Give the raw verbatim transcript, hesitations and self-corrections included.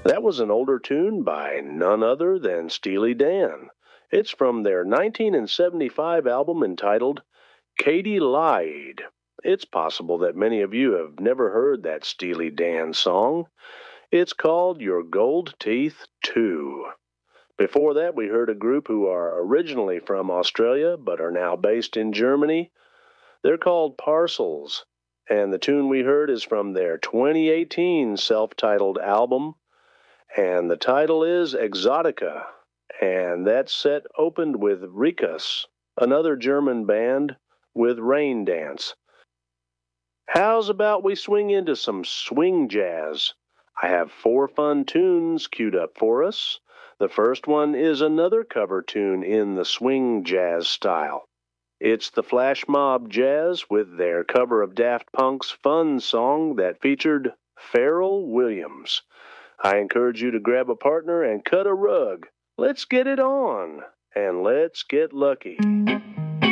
That was an older tune by none other than Steely Dan. It's from their nineteen seventy-five album entitled Katy Lied. It's possible that many of you have never heard that Steely Dan song. It's called Your Gold Teeth two. Before that, we heard a group who are originally from Australia but are now based in Germany. They're called Parcels, and the tune we heard is from their twenty eighteen self-titled album, and the title is Exotica, and that set opened with Rikas, another German band, with Rain Dance. How's about we swing into some swing jazz? I have four fun tunes queued up for us. The first one is another cover tune in the swing jazz style. It's the Flash Mob Jazz with their cover of Daft Punk's Fun song that featured Pharrell Williams. I encourage you to grab a partner and cut a rug. Let's get it on, and let's get lucky.